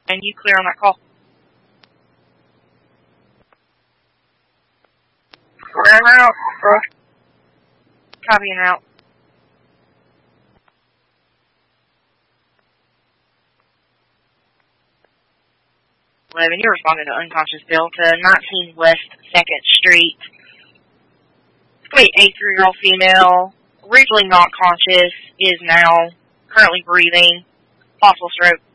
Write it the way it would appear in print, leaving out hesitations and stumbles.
And you clear on that call? Clear out, bro. Copy and out. You're responding to unconscious Delta, 19 West 2nd Street. 83-year-old female, originally not conscious, is now currently breathing, possible stroke.